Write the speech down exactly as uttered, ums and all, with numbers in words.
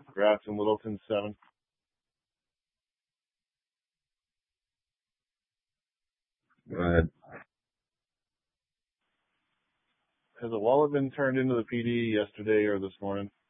Grafton Littleton, seven. Go ahead. Has a wallet been turned into the P D yesterday or this morning?